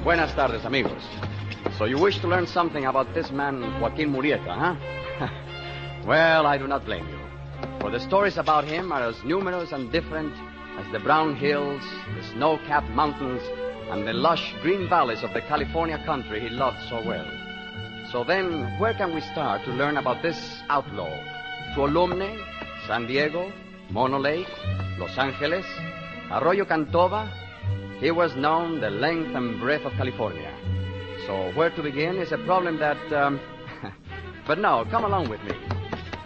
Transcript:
Buenas tardes, amigos. So you wish to learn something about this man, Joaquin Murrieta, huh? Well, I do not blame you. For the stories about him are as numerous and different as the brown hills, the snow-capped mountains, and the lush green valleys of the California country he loved so well. So then, where can we start to learn about this outlaw? Tuolumne, San Diego, Mono Lake, Los Angeles, Arroyo Cantova. He was known the length and breadth of California. So where to begin is a problem that... But no, come along with me.